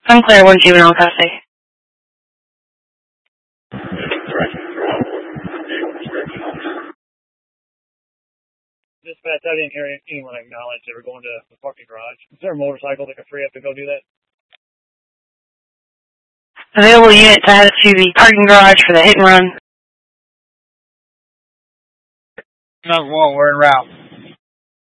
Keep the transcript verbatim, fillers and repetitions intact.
Unclear, one juvenile custody. Dispatch, I didn't hear anyone acknowledge they were going to the parking garage. Is there a motorcycle that could free up to go do that? Available unit to head to the parking garage for the hit and run. Number one, we're en route.